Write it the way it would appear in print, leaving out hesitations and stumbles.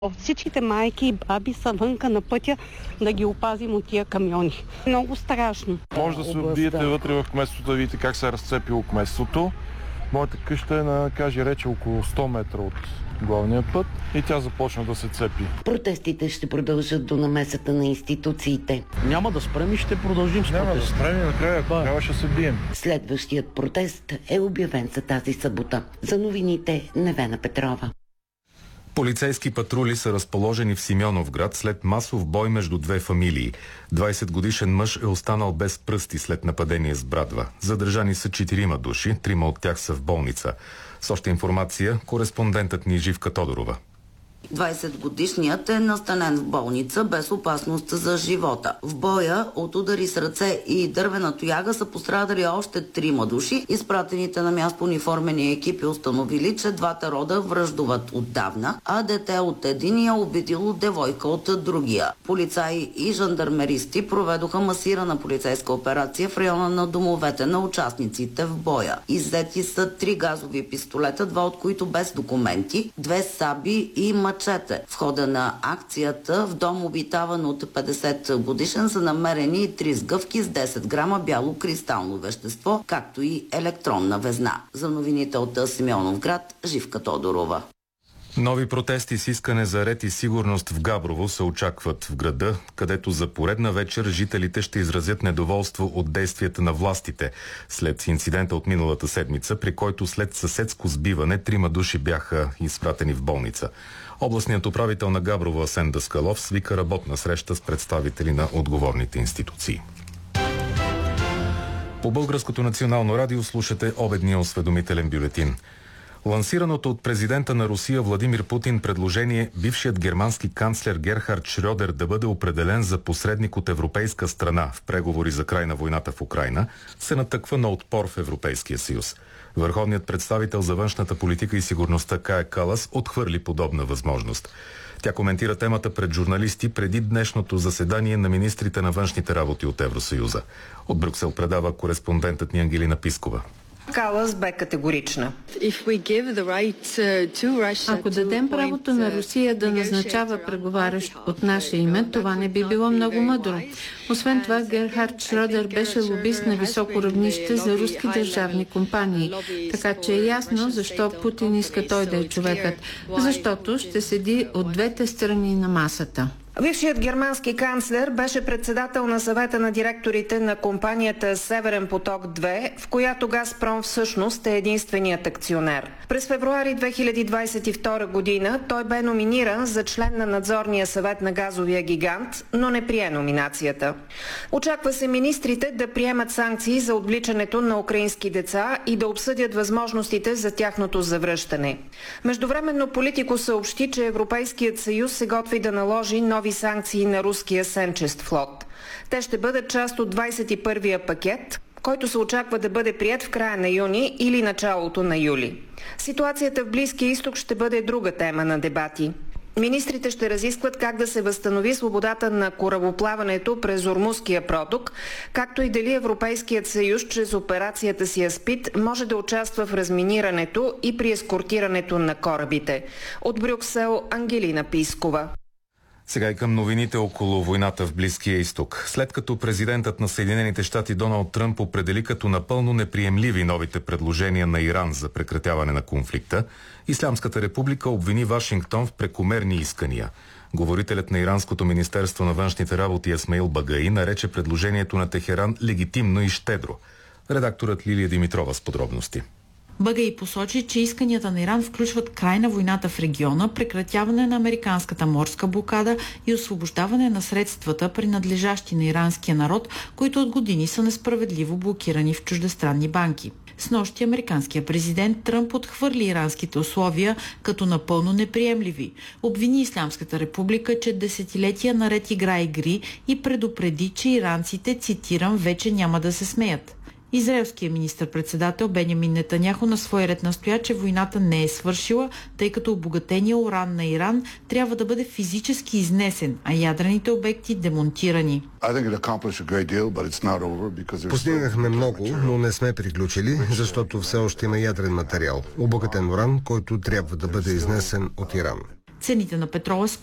Всичките майки и баби са вънка на пътя да ги опазим от тия камиони. Много страшно. Може да се вбиете вътре в кметството, да видите как се е разцепило кметството. Моята къща е на, рече, около 100 метра от главния път и тя започна да се цепи. Протестите ще продължат до намесата на институциите. Няма да спрем и ще продължим с протест. Няма да спрем и накрая трябва ще се бием. Следващият протест е обявен за тази събота. За новините Невена Петрова. Полицейски патрули са разположени в Симеоновград след масов бой между две фамилии. 20-годишен мъж е останал без пръсти след нападение с брадва. Задържани са 4 души, 3 от тях са в болница. С още информация, кореспондентът ни Живка Тодорова. 20-годишният е настанен в болница без опасност за живота. В боя от удари с ръце и дървена тояга са пострадали още 3 души. Изпратените на място униформени екипи установили, че двата рода връждуват отдавна, а дете от единия обидило девойка от другия. Полицаи и жандармеристи проведоха масирана полицейска операция в района на домовете на участниците в боя. Иззети са 3 газови пистолета, 2 от които без документи, 2 саби и мачете. В хода на акцията в дом, обитаван от 50 годишен, са намерени 3 сгъвки с 10 грама бяло кристално вещество, както и електронна везна. За новините от Симеоновград, Живка Тодорова. Нови протести с искане за ред и сигурност в Габрово се очакват в града, където за поредна вечер жителите ще изразят недоволство от действията на властите след инцидента от миналата седмица, при който след съседско сбиване 3 души бяха изпратени в болница. Областният управител на Габрово Асен Даскалов свика работна среща с представители на отговорните институции. По Българското национално радио слушате обедния осведомителен бюлетин. Лансираното от президента на Русия Владимир Путин предложение бившият германски канцлер Герхард Шрьодер да бъде определен за посредник от европейска страна в преговори за край на войната в Украйна се натъква на отпор в Европейския съюз. Върховният представител за външната политика и сигурността Кая Калас отхвърли подобна възможност. Тя коментира темата пред журналисти преди днешното заседание на министрите на външните работи от Евросъюза. От Брюксел предава кореспондентът ни Ангелина Пискова. Калас бе категорична. Ако дадем правото на Русия да назначава преговарящ от наше име, това не би било много мъдро. Освен това, Герхард Шрьодер беше лобист на високо равнище за руски държавни компании. Така че е ясно защо Путин иска той да е човекът. Защото ще седи от двете страни на масата. Бившият германски канцлер беше председател на съвета на директорите на компанията Северен поток-2, в която Газпром всъщност е единственият акционер. През февруари 2022 година той бе номиниран за член на надзорния съвет на газовия гигант, но не прие номинацията. Очаква се министрите да приемат санкции за отвличането на украински деца и да обсъдят възможностите за тяхното завръщане. Междувременно Политико съобщи, че Европейският съюз се готви да наложи нови санкции на руския сенчест флот. Те ще бъдат част от 21-я пакет, който се очаква да бъде приет в края на юни или началото на юли. Ситуацията в Близкия изток ще бъде друга тема на дебати. Министрите ще разискват как да се възстанови свободата на корабоплаването през Ормузския проток, както и дали Европейският съюз чрез операцията си Аспид може да участва в разминирането и при ескортирането на корабите. От Брюксел, Ангелина Пискова. Сега и към новините около войната в Близкия изток. След като президентът на Съединените щати Доналд Тръмп определи като напълно неприемливи новите предложения на Иран за прекратяване на конфликта, Ислямската република обвини Вашингтон в прекомерни искания. Говорителят на Иранското министерство на външните работи Есмаил Багаи нарече предложението на Техеран легитимно и щедро. Редакторът Лилия Димитрова с подробности. Багаи посочи, че исканията на Иран включват край на войната в региона, прекратяване на американската морска блокада и освобождаване на средствата, принадлежащи на иранския народ, които от години са несправедливо блокирани в чуждестранни банки. Снощи американският президент Тръмп отхвърли иранските условия като напълно неприемливи. Обвини Ислямската република, че десетилетия наред играе игри и предупреди, че иранците, цитирам, вече няма да се смеят. Израелският министър-председател Бенямин Нетаняху на свой ред настоя, че войната не е свършила, тъй като обогатения уран на Иран трябва да бъде физически изнесен, а ядрените обекти демонтирани. Постигнахме много, но не сме приключили, защото все още има ядрен материал, обогатен уран, който трябва да бъде изнесен от Иран. Цените на петрола